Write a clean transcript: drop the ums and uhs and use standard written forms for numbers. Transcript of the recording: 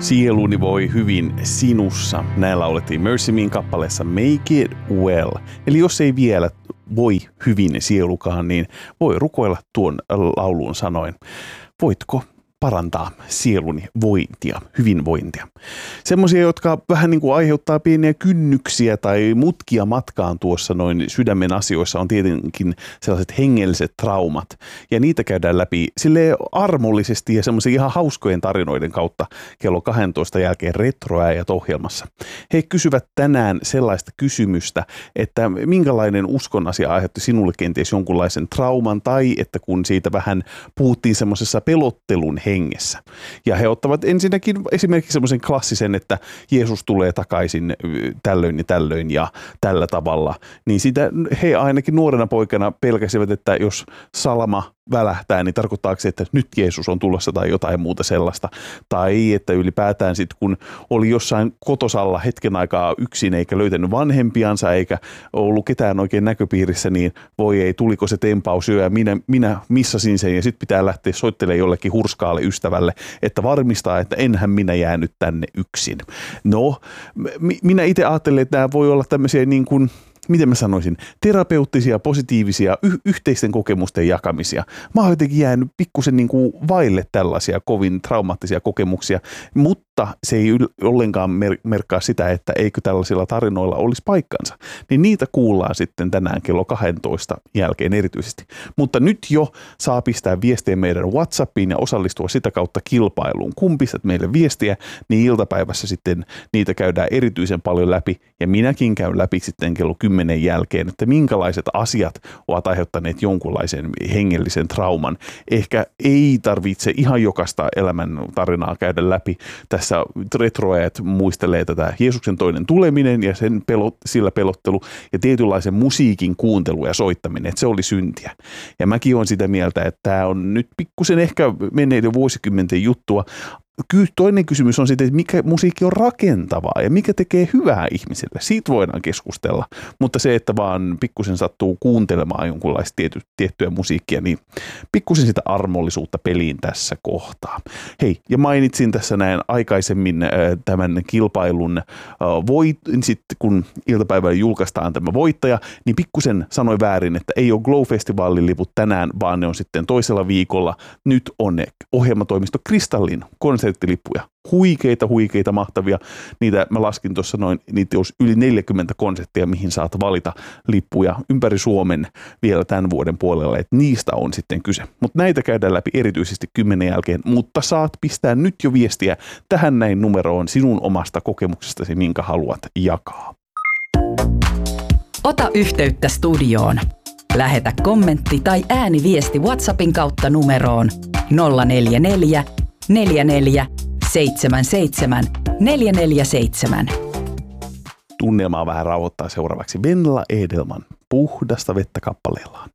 Sieluni voi hyvin sinussa. Näin laulettiin Mercy Mein kappaleessa Make It Well. Eli jos ei vielä voi hyvin sielukaan, niin voi rukoilla tuon laulun sanoen. Voitko parantaa sieluni vointia, hyvinvointia. Semmoisia, jotka vähän niin kuin aiheuttaa pieniä kynnyksiä tai mutkia matkaan tuossa noin sydämen asioissa on tietenkin sellaiset hengelliset traumat. Ja niitä käydään läpi silleen armollisesti ja semmoisia ihan hauskojen tarinoiden kautta kello 12 jälkeen Retroäijät ohjelmassa. He kysyvät tänään sellaista kysymystä, että minkälainen uskon asia aiheutti sinulle kenties jonkunlaisen trauman tai että kun siitä vähän puhuttiin semmoisessa pelottelun hengessä. Ja he ottavat ensinnäkin esimerkiksi semmoisen klassisen, että Jeesus tulee takaisin tällöin ja tällä tavalla. Niin sitä he ainakin nuorena poikana pelkäsivät, että jos salama välähtää, niin tarkoittaako se, että nyt Jeesus on tulossa tai jotain muuta sellaista. Tai että ylipäätään sitten kun oli jossain kotosalla hetken aikaa yksin eikä löytänyt vanhempiansa eikä ollut ketään oikein näköpiirissä, niin voi ei, tuliko se tempaus jo ja minä missasin sen ja sitten pitää lähteä soittelemaan jollekin hurskaalle ystävälle, että varmistaa, että enhän minä jäänyt tänne yksin. No, minä itse ajattelen, että nämä voi olla tämmöisiä niin kuin miten mä sanoisin, terapeuttisia, positiivisia, yhteisten kokemusten jakamisia. Mä oon jotenkin jäänyt pikkusen niin kuin vaille tällaisia kovin traumaattisia kokemuksia, mutta se ei ollenkaan merkkaa sitä, että eikö tällaisilla tarinoilla olisi paikkansa. Niin niitä kuullaan sitten tänään kello 12 jälkeen erityisesti. Mutta nyt jo saa pistää viestiä meidän WhatsAppiin ja osallistua sitä kautta kilpailuun. Kun pistät meille viestiä, niin iltapäivässä sitten niitä käydään erityisen paljon läpi ja minäkin käyn läpi sitten kello 10 jälkeen, että minkälaiset asiat ovat aiheuttaneet jonkunlaisen hengellisen trauman. Ehkä ei tarvitse ihan jokaista elämän tarinaa käydä läpi. Tässä Retroäijät muistelee tätä Jeesuksen toinen tuleminen ja sillä pelottelu ja tietynlaisen musiikin kuuntelu ja soittaminen, että se oli syntiä. Ja mäkin olen sitä mieltä, että tämä on nyt pikkusen ehkä menneiden vuosikymmenten juttua. Toinen kysymys on sitten, että mikä musiikki on rakentavaa ja mikä tekee hyvää ihmiselle. Siitä voidaan keskustella, mutta se, että vaan pikkusen sattuu kuuntelemaan jonkunlaista tiettyä musiikkia, niin pikkusen sitä armollisuutta peliin tässä kohtaa. Hei, ja mainitsin tässä näin aikaisemmin tämän kilpailun sitten kun iltapäivällä julkaistaan tämä voittaja, niin pikkusen sanoi väärin, että ei ole Glow-festivaalin liput tänään, vaan ne on sitten toisella viikolla. Nyt on ne ohjelmatoimisto Kristallin konserttilippuja. Huikeita, mahtavia. Niitä mä laskin tuossa niitä olisi yli 40 konserttia, mihin saat valita lippuja ympäri Suomen vielä tämän vuoden puolella, että niistä on sitten kyse. Mutta näitä käydään läpi erityisesti 10 jälkeen, mutta saat pistää nyt jo viestiä tähän näin numeroon sinun omasta kokemuksestasi, minkä haluat jakaa. Ota yhteyttä studioon. Lähetä kommentti tai ääniviesti WhatsAppin kautta numeroon 044 44 77 447. Tunnelmaa vähän rauhoittaa seuraavaksi Venla Edelman Puhdasta vettä kappaleellaan.